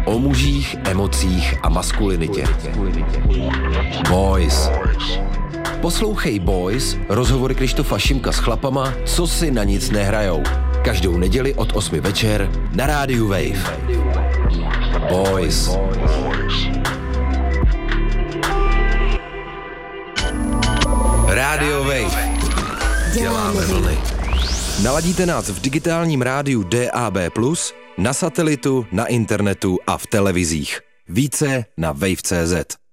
O mužích, emocích a maskulinitě. Boys. Poslouchej Boys, rozhovory Krištofa Šimka s chlapama, co si na nic nehrajou. Každou neděli od 8 večer na rádiu Wave. Boys. Rádio Wave. Děláme vlny. Naladíte nás v digitálním rádiu DAB+, na satelitu, na internetu a v televizích. Více na wave.cz.